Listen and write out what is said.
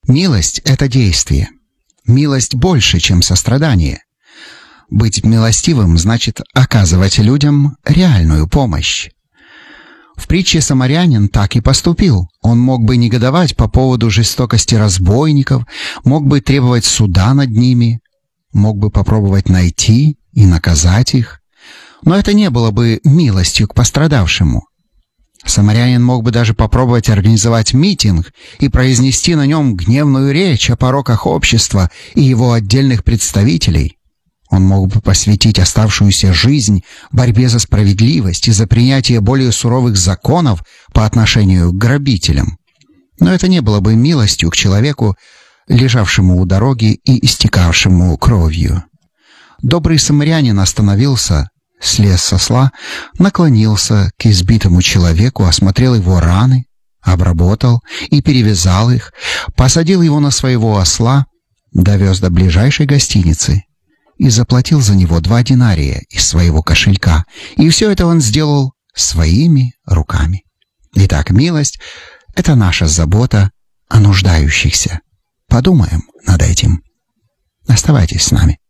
Милость — это действие. Милость больше, чем сострадание. Быть милостивым значит оказывать людям реальную помощь. В притче «Самарянин» так и поступил. Он мог бы негодовать по поводу жестокости разбойников, мог бы требовать суда над ними, мог бы попробовать найти и наказать их. Но это не было бы милостью к пострадавшему. Самарянин мог бы даже попробовать организовать митинг и произнести на нем гневную речь о пороках общества и его отдельных представителей. Он мог бы посвятить оставшуюся жизнь борьбе за справедливость и за принятие более суровых законов по отношению к грабителям. Но это не было бы милостью к человеку, лежавшему у дороги и истекавшему кровью. Добрый самарянин остановился, слез с осла, наклонился к избитому человеку, осмотрел его раны, обработал и перевязал их, посадил его на своего осла, довез до ближайшей гостиницы и заплатил за него 2 динария из своего кошелька. И все это он сделал своими руками. Итак, милость — это наша забота о нуждающихся. Подумаем над этим. Оставайтесь с нами.